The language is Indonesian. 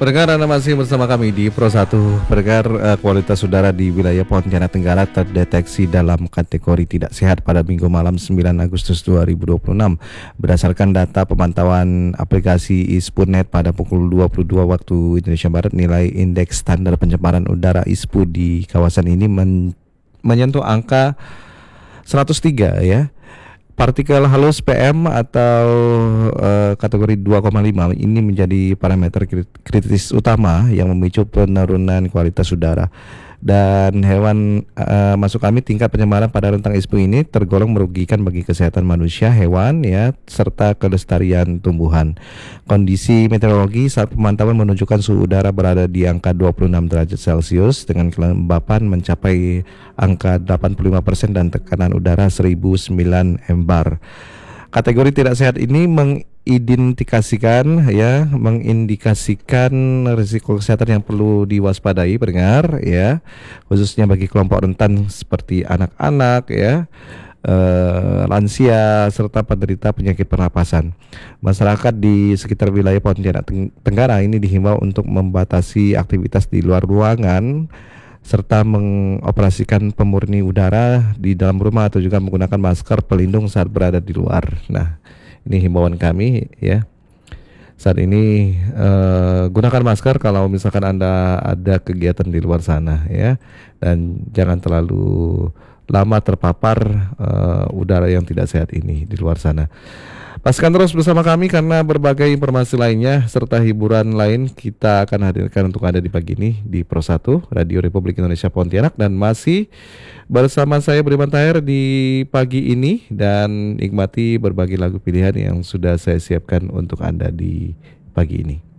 Pendengar, Anda masih bersama kami di Pro 1. Pendengar, kualitas udara di wilayah Pontianak Tenggara terdeteksi dalam kategori tidak sehat pada Minggu malam 9 Agustus 2026. Berdasarkan data pemantauan aplikasi ISPU.net pada pukul 22 waktu Indonesia Barat, nilai indeks standar pencemaran udara ISPU di kawasan ini menyentuh angka 103 ya. Partikel halus PM atau kategori 2,5 ini menjadi parameter kritis utama yang memicu penurunan kualitas udara. Dan hewan masuk kami, tingkat pencemaran pada rentang ISPU ini tergolong merugikan bagi kesehatan manusia, hewan ya, serta kelestarian tumbuhan. Kondisi meteorologi saat pemantauan menunjukkan suhu udara berada di angka 26 derajat Celcius dengan kelembapan mencapai angka 85% dan tekanan udara 1009 MBAR. Kategori tidak sehat ini mengindikasikan risiko kesehatan yang perlu diwaspadai, pendengar ya, khususnya bagi kelompok rentan seperti anak-anak ya, lansia serta penderita penyakit pernapasan. Masyarakat di sekitar wilayah Pontianak Tenggara ini dihimbau untuk membatasi aktivitas di luar ruangan serta mengoperasikan pemurni udara di dalam rumah atau juga menggunakan masker pelindung saat berada di luar. Nah, ini himbauan kami ya. Saat ini gunakan masker kalau misalkan Anda ada kegiatan di luar sana ya, dan jangan terlalu lama terpapar udara yang tidak sehat ini di luar sana. Pastikan terus bersama kami karena berbagai informasi lainnya serta hiburan lain kita akan hadirkan untuk Anda di pagi ini di Pro 1 Radio Republik Indonesia Pontianak, dan masih bersama saya Budiman Tahir di pagi ini, dan nikmati berbagai lagu pilihan yang sudah saya siapkan untuk Anda di pagi ini.